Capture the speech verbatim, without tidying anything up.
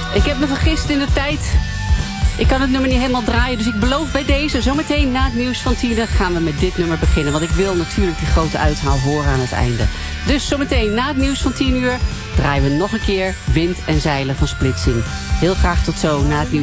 Ik heb me vergist in de tijd. Ik kan het nummer niet helemaal draaien, dus ik beloof bij deze. Zometeen na het nieuws van tien gaan we met dit nummer beginnen. Want ik wil natuurlijk die grote uithaal horen aan het einde. Dus zometeen na het nieuws van tien uur draaien we nog een keer Wind en Zeilen van Splitsing. Heel graag tot zo na het nieuws.